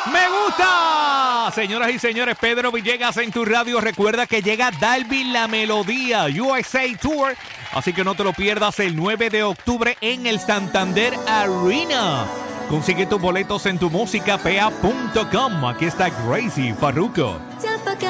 ¡Me gusta! Señoras y señores, Pedro Villegas en tu radio. Recuerda que llega Dalvin La Melodía USA Tour. Así que no te lo pierdas el 9 de octubre en el Santander Arena. Consigue tus boletos en tumusicapea.com. Aquí está Gracie Farruko.